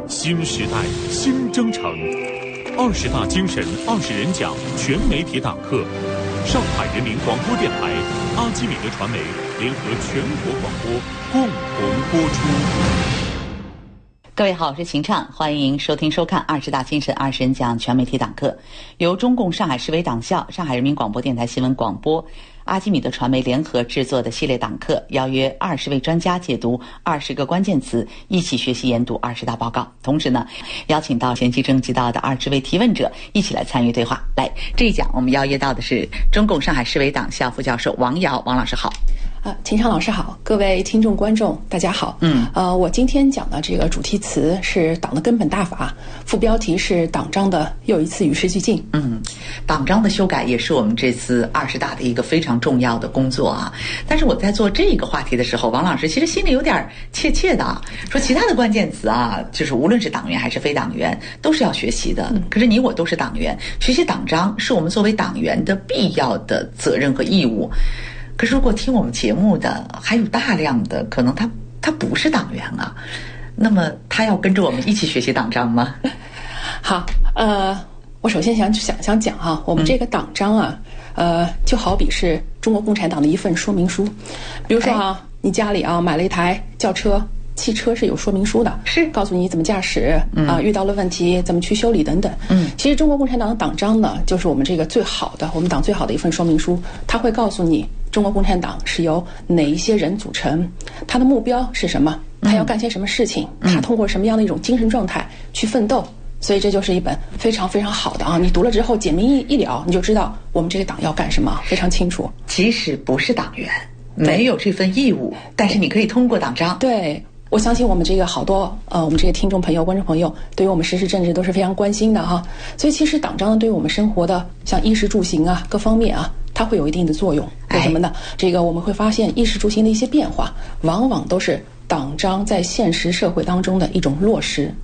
新时代，新征程，20大精神20人讲全媒体党课，上海人民广播电台、阿基米德传媒联合全国广播共同播出。 各位好，我是秦畅，欢迎收听收看20大精神20人讲全媒体党课，由中共上海市委党校、上海人民广播电台新闻广播、阿基米德传媒联合制作的系列党课，邀约20位专家解读20个关键词，一起学习研读20大报告。同时呢，邀请到前期征集到的20位提问者一起来参与对话。来，这一讲我们邀约到的是中共上海市委党校副教授王瑶，王老师好。 秦畅老师好，各位听众观众大家好。我今天讲的这个主题词是党的根本大法，副标题是党章的又一次与时俱进。 党章的修改也是我们这次20大的一个非常重要的工作啊。但是我在做这个话题的时候，王老师其实心里有点怯怯的啊，说其他的关键词啊，就是无论是党员还是非党员都是要学习的。可是你我都是党员，学习党章是我们作为党员的必要的责任和义务。可是如果听我们节目的还有大量的可能他不是党员啊，那么他要跟着我们一起学习党章吗？ 好，我首先想讲哈，我们这个党章啊，就好比是中国共产党的一份说明书。比如说啊，你家里啊买了一台轿车，汽车是有说明书的，是告诉你怎么驾驶啊，遇到了问题怎么去修理等等。其实中国共产党的党章呢，就是我们这个我们党最好的一份说明书，它会告诉你中国共产党是由哪一些人组成，它的目标是什么，它要干些什么事情，它通过什么样的一种精神状态去奋斗。所以这就是一本非常非常好的啊！你读了之后简明一了，你就知道我们这个党要干什么，非常清楚。 即使不是党员，没有这份义务，但是你可以通过党章。 对，我相信我们这个好多我们这些听众朋友、观众朋友，对于我们时事政治都是非常关心的哈。所以其实党章对于我们生活的像衣食住行啊各方面啊，它会有一定的作用。为什么呢？这个我们会发现衣食住行的一些变化，往往都是党章在现实社会当中的一种落实。